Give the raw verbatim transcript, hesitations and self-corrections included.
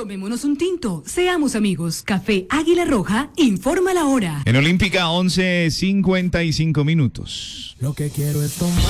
Tomémonos un tinto, seamos amigos. Café Águila Roja, informa la hora. En Olímpica, once cincuenta y cinco minutos. Lo que quiero es tomar.